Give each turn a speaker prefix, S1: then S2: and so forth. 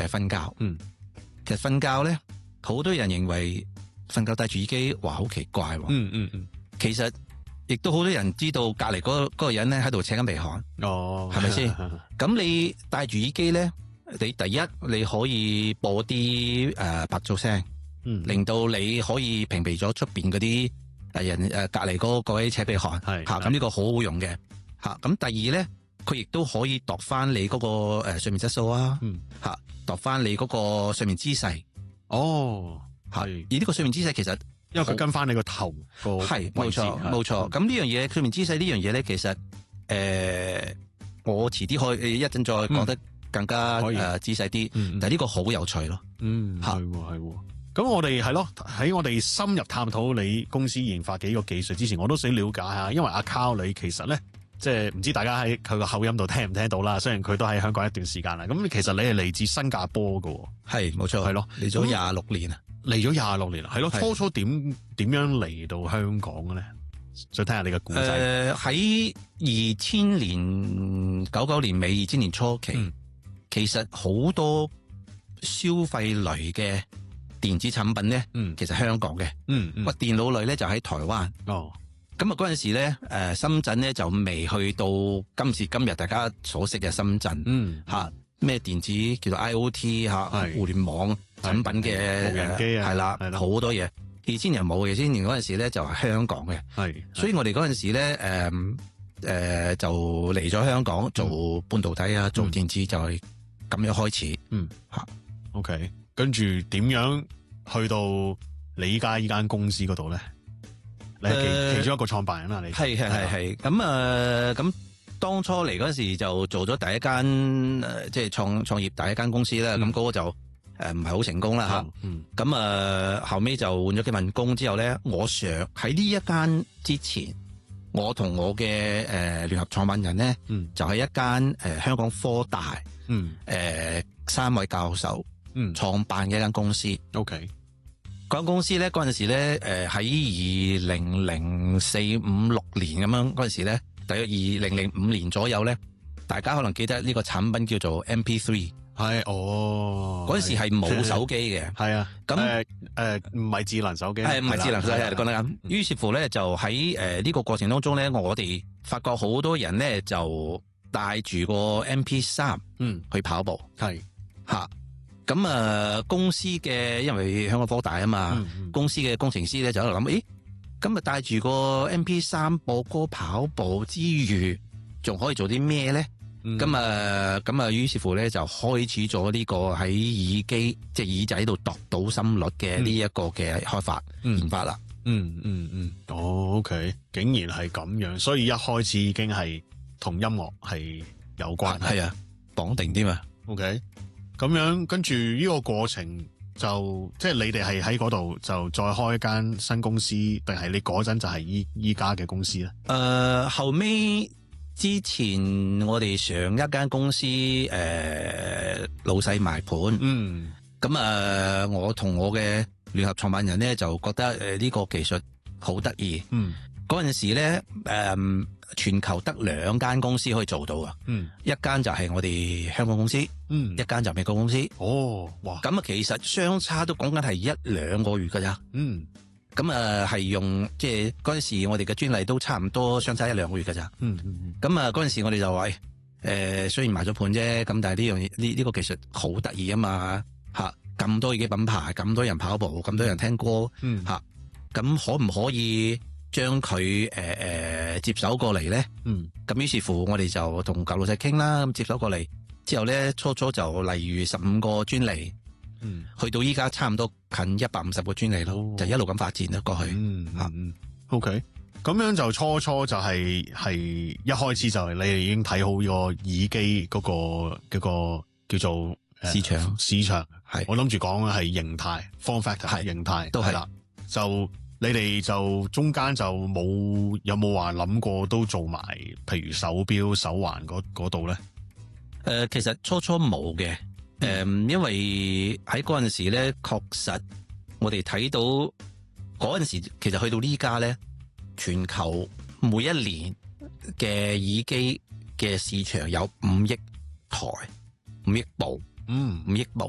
S1: 瞓覺。其實瞓覺咧，好多人認為瞓覺戴住耳機，哇，好奇怪喎。其實亦都好多人知道隔籬嗰個人咧喺度扯緊鼻鼾。係咪先？咁你戴住耳機咧，你第一你可以播啲白噪聲，令到你可以屏蔽咗出邊嗰啲人隔籬嗰位扯鼻鼾。咁呢個好好用嘅吓。咁第二咧，佢亦都可以度翻你嗰個睡眠質素啊。度翻你嗰個睡眠姿勢。而呢個睡眠姿勢其實
S2: 因為佢跟翻你個頭個
S1: 係冇錯冇錯。咁呢樣嘢睡眠姿勢呢樣嘢咧，其實我遲啲可以一陣再講得更加仔細啲。但係呢個好有趣咯。
S2: 係。咁我哋係咯，喺我哋深入探討你公司研發幾個技術之前，我都想了解下，因為阿 Carl 你其實咧，即係唔知大家喺佢個口音度聽唔聽到啦。雖然佢都喺香港一段時間啦，咁其實你係嚟自新加坡噶。
S1: 係冇錯。係咯，嚟咗26年啊。
S2: 嚟咗26年啦，係咯。初初點樣嚟到香港嘅咧？想聽下你嘅故仔。
S1: 喺2000年99年尾2000年初期，其實好多消費類嘅電子產品咧，其實香港嘅，電腦類咧就喺台灣。咁啊嗰陣時咧，深圳咧就未去到今時今日大家所識嘅深圳。咩電子叫做 IoT 互聯網產品嘅
S2: 無人機啊，
S1: 係啦，好多嘢。2000年冇，2000年嗰陣時咧就係香港嘅。所以我哋嗰陣時咧，就嚟咗香港做半導體啊，做電子就係咁樣開始。
S2: OK， 跟住點樣去到你依家依間公司嗰度咧？你係其中一個創辦人啦，你
S1: 係咁當初嚟嗰時就做咗第一間即係創業第一間公司啦。咁嗰個就唔係好成功啦吓。咁後尾就換咗幾份工之後咧，我想喺呢一間之前，我同我嘅聯合創辦人咧，就喺一間香港科大3位教授創辦嘅一間公司。
S2: OK，
S1: 嗰間公司咧嗰陣時咧，喺2004-5-6年咁樣嗰陣時咧。大約2005年左右咧，大家可能記得呢個產品叫做 MP3。嗰陣時係冇手機嘅。咁
S2: 唔係智能手機，
S1: 唔係智能手機，講得啱。於是乎咧，就喺呢個過程當中咧，我哋發覺好多人咧就帶住個 MP3 去跑步。咁公司嘅因為香港科大啊嘛，公司嘅工程師咧就喺度諗，咁啊帶住個 MP3 播歌跑步之餘，仲可以做啲咩咧？咁啊，於是乎咧就開始咗呢個喺耳機即係耳仔度度到心率嘅呢一個嘅開發研發啦。
S2: OK， 竟然係咁樣，所以一開始已經係同音樂係有關係。
S1: 係啊，綁定添啊。
S2: OK， 咁樣跟住呢個過程。就即係你哋係喺嗰度就再開一間新公司，定係你嗰陣就係依家嘅公司咧？
S1: 後尾之前我哋上一間公司老細賣盤，咁我同我嘅聯合創辦人咧就覺得呢個技術好得意。嗰陣時咧全球得2間公司可以做到啊。一間就係我哋香港公司，一間就美國公司。哇！咁其實相差都講緊係1-2個月噶咋。咁係用即係嗰陣時我哋嘅專利都差唔多相差1-2個月噶咋。咁嗰陣時我哋就話雖然賣咗盤啫，咁但係呢個技術好得意啊嘛。咁多嘅品牌，咁多人跑步，咁多人聽歌，咁可唔可以將佢接手過嚟咧？咁於是乎我哋就同舊老細傾啦，咁接手過嚟之後咧，初就例如15個專利，去到依家差唔多近150個專利咯，就一路咁發展啦過去。
S2: OK， 咁樣就初就係一開始就係你哋已經睇好呢個耳機嗰個叫做
S1: 市場
S2: 係，我諗住講嘅係形態 form factor 形態
S1: 都係啦，
S2: 就。你哋就中間就有冇話諗過都做埋，譬如手錶、手環嗰度咧？
S1: 其實初冇嘅，因為喺嗰陣時咧，確實我哋睇到嗰陣時，其實去到呢家咧，全球每一年嘅耳機嘅市場有5億台、5億部，5億部。